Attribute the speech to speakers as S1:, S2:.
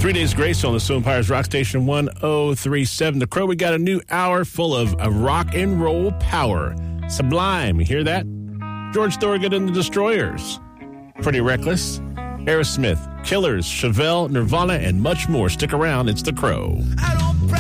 S1: 3 Days Grace on the Soul Empires Rock Station 1037. The Crow, we got a new hour full of rock and roll power. Sublime, you hear that? George Thorogood and the Destroyers. Pretty Reckless. Aerosmith, Killers, Chevelle, Nirvana, and much more. Stick around. It's The Crow.